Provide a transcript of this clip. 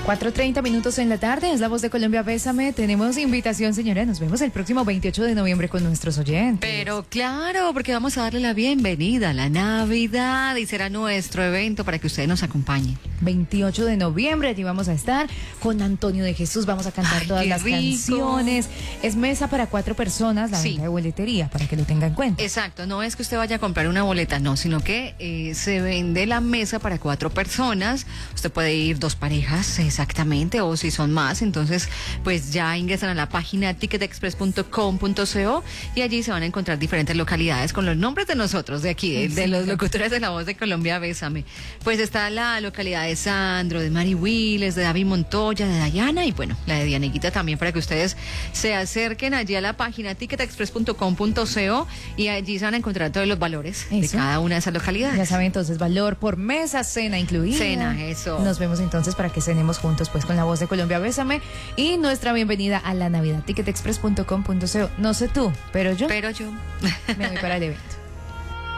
4:30 minutos en la tarde, es La Voz de Colombia, Bésame. Tenemos invitación, señora. Nos vemos el próximo 28 de noviembre con nuestros oyentes. Pero claro, porque vamos a darle la bienvenida a la Navidad y será nuestro evento para que ustedes nos acompañen. 28 de noviembre, allí vamos a estar con Antonio de Jesús, vamos a cantar todas las canciones. Es mesa para 4 personas, la venta de boletería, para que lo tenga en cuenta. Exacto, no es que usted vaya a comprar una boleta, no, sino que se vende la mesa para 4 personas. Usted puede ir 2 parejas, exactamente, o si son más, entonces pues ya ingresan a la página ticketexpress.com.co y allí se van a encontrar diferentes localidades con los nombres de nosotros, de aquí, de los locutores de La Voz de Colombia, Bésame. Pues está la localidad de Sandro, de Mari Willes, de David Montoya, de Dayana y bueno, la de Dianeguita también, para que ustedes se acerquen allí a la página ticketexpress.com.co y allí se van a encontrar todos los valores de cada una de esas localidades. Ya saben, entonces, valor por mesa, cena incluida. Cena, eso. Nos vemos entonces para que cenemos juntos pues con La Voz de Colombia, Bésame y nuestra bienvenida a la Navidad, ticketexpress.com.co. No sé tú, pero yo me voy para el evento.